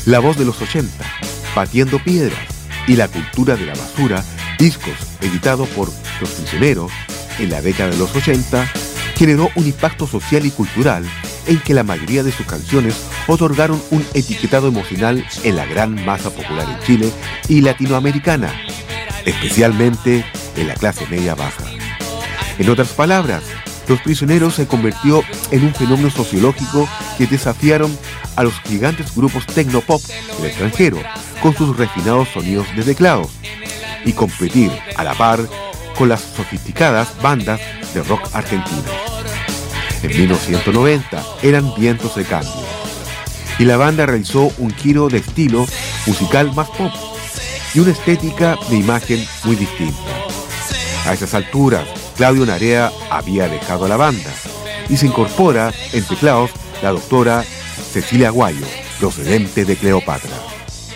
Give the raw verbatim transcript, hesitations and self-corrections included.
La voz de los ochenta, Batiendo Piedras, y La cultura de la basura, discos editados por Los Prisioneros en la década de los ochenta, generó un impacto social y cultural en que la mayoría de sus canciones otorgaron un etiquetado emocional en la gran masa popular en Chile y latinoamericana, especialmente en la clase media baja. En otras palabras, Los Prisioneros se convirtió en un fenómeno sociológico que desafiaron a los gigantes grupos tecnopop del extranjero con sus refinados sonidos de teclados y competir a la par con las sofisticadas bandas de rock argentino. En mil novecientos noventa eran vientos de cambio y la banda realizó un giro de estilo musical más pop y una estética de imagen muy distinta. A esas alturas, Claudio Narea había dejado a la banda y se incorpora en teclados la doctora Cecilia Aguayo, procedente de Cleopatra.